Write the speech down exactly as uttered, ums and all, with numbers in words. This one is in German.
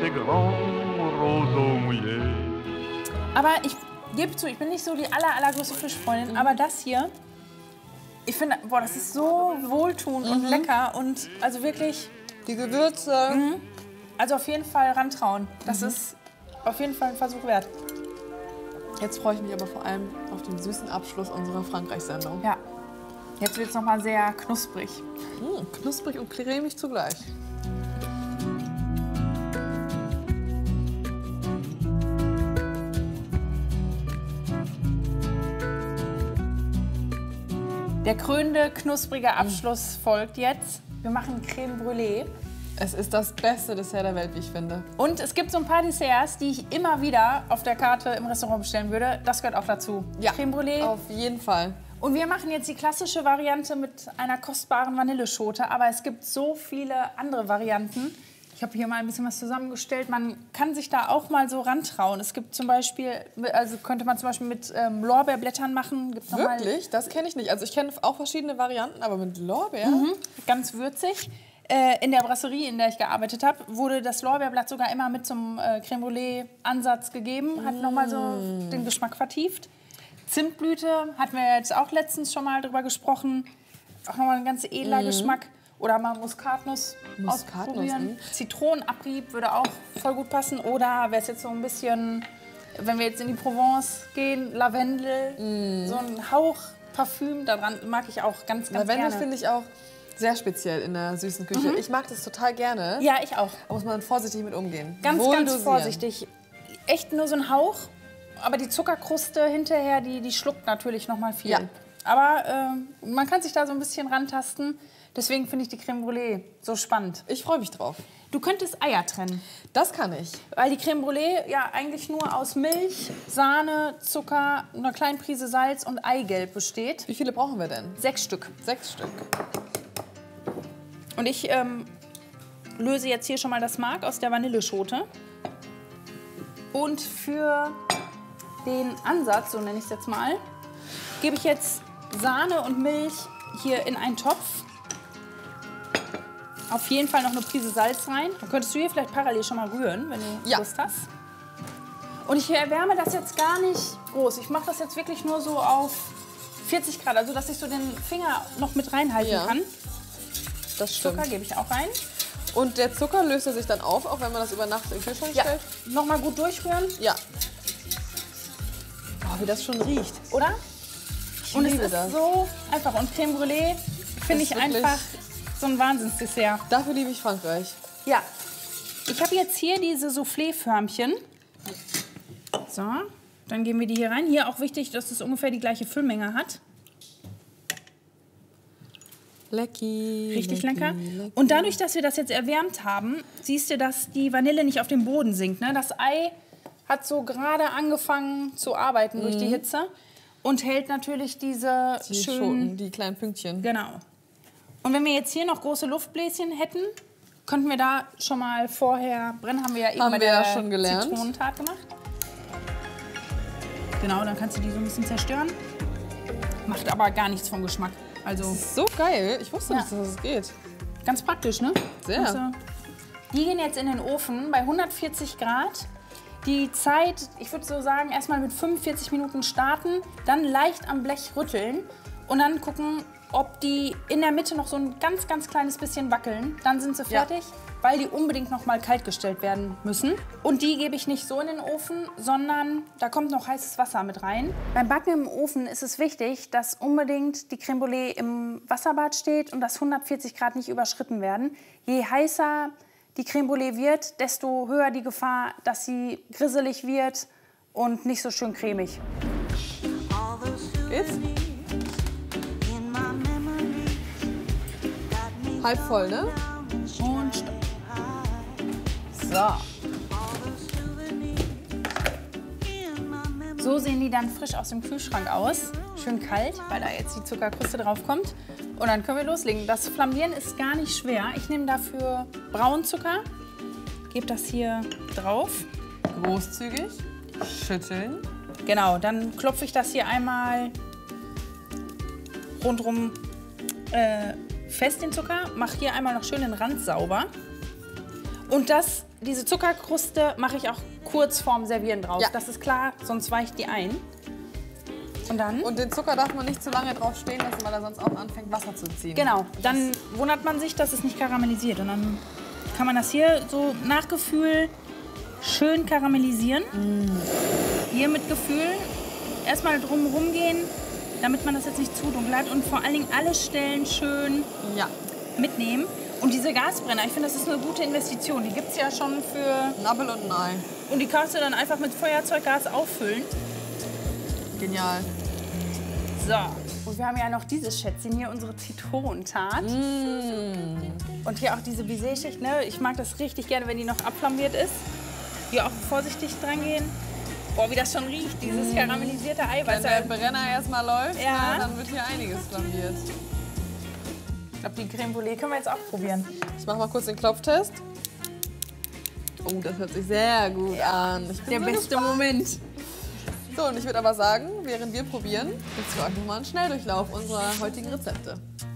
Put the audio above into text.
ces grands roseaux mouillés. Aber ich gebe zu, ich bin nicht so die aller, allergrößte Fischfreundin, aber das hier, ich finde, boah, das ist so wohltuend und lecker und also wirklich, Die Gewürze. mhm, also auf jeden Fall rantrauen. Das ist auf jeden Fall ein Versuch wert. Jetzt freue ich mich aber vor allem auf den süßen Abschluss unserer Frankreich-Sendung. Ja, jetzt wird es noch mal sehr knusprig. Mm, knusprig und cremig zugleich. Der krönende, knusprige Abschluss folgt jetzt. Wir machen Crème Brûlée. Es ist das beste Dessert der Welt, wie ich finde. Und es gibt so ein paar Desserts, die ich immer wieder auf der Karte im Restaurant bestellen würde. Das gehört auch dazu. Ja, Crème Brûlée. auf jeden Fall. Und wir machen jetzt die klassische Variante mit einer kostbaren Vanilleschote. Aber es gibt so viele andere Varianten. Ich habe hier mal ein bisschen was zusammengestellt. Man kann sich da auch mal so rantrauen. Es gibt zum Beispiel, also könnte man zum Beispiel mit ähm, Lorbeerblättern machen. Gibt's noch mal, Wirklich? Das kenne ich nicht. Also ich kenne auch verschiedene Varianten, aber mit Lorbeer? Mhm, ganz würzig. Äh, in der Brasserie, in der ich gearbeitet habe, wurde das Lorbeerblatt sogar immer mit zum äh, Crème Brûlée-Ansatz gegeben. Hat nochmal so den Geschmack vertieft. Zimtblüte hatten wir jetzt auch letztens schon mal drüber gesprochen. Auch nochmal ein ganz edler Geschmack. Oder mal Muskatnuss, Muskatnuss, ausprobieren. mhm. Zitronenabrieb würde auch voll gut passen. Oder wäre es jetzt so ein bisschen, wenn wir jetzt in die Provence gehen, Lavendel, so ein Hauch Parfüm, daran mag ich auch ganz, ganz Lavendel gerne. finde ich auch sehr speziell in der süßen Küche. Mhm. Ich mag das total gerne. Ja, ich auch. Da muss man vorsichtig mit umgehen. Ganz, Wohl ganz dosieren. vorsichtig. Echt nur so ein Hauch, aber die Zuckerkruste hinterher, die, die schluckt natürlich noch mal viel. Ja. Aber äh, man kann sich da so ein bisschen rantasten. Deswegen finde ich die Crème Brûlée so spannend. Ich freue mich drauf. Du könntest Eier trennen, Das kann ich. weil die Crème Brûlée ja eigentlich nur aus Milch, Sahne, Zucker, einer kleinen Prise Salz und Eigelb besteht. Wie viele brauchen wir denn? Sechs Stück. Sechs Stück. Und ich ähm, löse jetzt hier schon mal das Mark aus der Vanilleschote. Und für den Ansatz, so nenne ich es jetzt mal, gebe ich jetzt Sahne und Milch hier in einen Topf. Auf jeden Fall noch eine Prise Salz rein. Dann könntest du hier vielleicht parallel schon mal rühren, wenn du Ja. Lust hast. Und ich erwärme das jetzt gar nicht groß. Ich mache das jetzt wirklich nur so auf vierzig Grad, also dass ich so den Finger noch mit reinhalten Ja. kann. Das stimmt. Zucker gebe ich auch rein. Und der Zucker löst er sich dann auf, auch wenn man das über Nacht in den Kühlschrank Ja, stellt? nochmal gut durchrühren, Ja. Oh, wie das schon riecht. oder? Ich Und es liebe ist das. so einfach. Und Crème Brûlée finde Ist ich wirklich- einfach so ein Wahnsinnsdessert. Dafür liebe ich Frankreich. Ja. Ich habe jetzt hier diese Soufflé-Förmchen. So, dann geben wir die hier rein. Hier auch wichtig, dass es ungefähr die gleiche Füllmenge hat. Lecki. Richtig lecki, lecker. lecki. Und dadurch, dass wir das jetzt erwärmt haben, siehst du, dass die Vanille nicht auf den Boden sinkt. Ne? Das Ei hat so gerade angefangen zu arbeiten durch die Hitze und hält natürlich diese Die schönen... Schoten, die kleinen Pünktchen. Genau. Und wenn wir jetzt hier noch große Luftbläschen hätten, könnten wir da schon mal vorher brennen. Haben wir ja eben Haben bei wir der ja schon gelernt. Zitronentat gemacht. Genau, dann kannst du die so ein bisschen zerstören. Macht aber gar nichts vom Geschmack. Also Das ist so geil. Ich wusste Ja. nicht, dass es geht. ganz praktisch, ne? Sehr. Also, die gehen jetzt in den Ofen bei hundertvierzig Grad. Die Zeit, ich würde so sagen, erstmal mit fünfundvierzig Minuten starten, dann leicht am Blech rütteln und dann gucken, ob die in der Mitte noch so ein ganz, ganz kleines bisschen wackeln. Dann sind sie Ja. fertig, weil die unbedingt noch mal kalt gestellt werden müssen. Und die gebe ich nicht so in den Ofen, sondern da kommt noch heißes Wasser mit rein. Beim Backen im Ofen ist es wichtig, dass unbedingt die Crème Brûlée im Wasserbad steht und dass hundertvierzig Grad nicht überschritten werden. Je heißer die Crème Brûlée wird, desto höher die Gefahr, dass sie grisselig wird und nicht so schön cremig. Geht's? Halb voll, ne? Und stopp. So. So sehen die dann frisch aus dem Kühlschrank aus. Schön kalt, weil da jetzt die Zuckerkruste drauf kommt. Und dann können wir loslegen. Das Flambieren ist gar nicht schwer. Ich nehme dafür Braunzucker, gebe das hier drauf. Großzügig. Schütteln. Genau, dann klopfe ich das hier einmal rundrum äh, fest, den Zucker. Mache hier einmal noch schön den Rand sauber. Und das diese Zuckerkruste mache ich auch kurz vorm Servieren drauf. Ja. Das ist klar, sonst weicht die ein. Und dann? Und den Zucker darf man nicht zu lange drauf stehen lassen, weil er sonst auch anfängt, Wasser zu ziehen. Genau, dann wundert man sich, dass es nicht karamellisiert. Und dann kann man das hier so nach Gefühl schön karamellisieren. Mm. Hier mit Gefühl erstmal drum rumgehen, damit man das jetzt nicht zu dunkel hat. Und vor allen Dingen alle Stellen schön Ja. mitnehmen. Und diese Gasbrenner, ich finde, das ist eine gute Investition. Die gibt es ja schon für... Ein Apfel und ein Ei. Und die kannst du dann einfach mit Feuerzeuggas auffüllen. Genial. So. Und wir haben ja noch dieses Schätzchen hier, unsere Zitronentat. Mm. Und hier auch diese Baiser-Schicht, ne? Ich mag das richtig gerne, wenn die noch abflambiert ist. Hier auch vorsichtig dran gehen. Boah, wie das schon riecht, dieses karamellisierte Eiweiß. Wenn der Brenner erstmal läuft, Ja. ne, dann wird hier einiges flambiert. Ich glaube, die Creme Brûlée können wir jetzt auch probieren. Ich mache mal kurz den Klopftest. Oh, das hört sich sehr gut an. Ich bin Der so beste gespannt. Moment. So, und ich würde aber sagen, während wir probieren, gibt es für euch nochmal einen Schnelldurchlauf unserer heutigen Rezepte.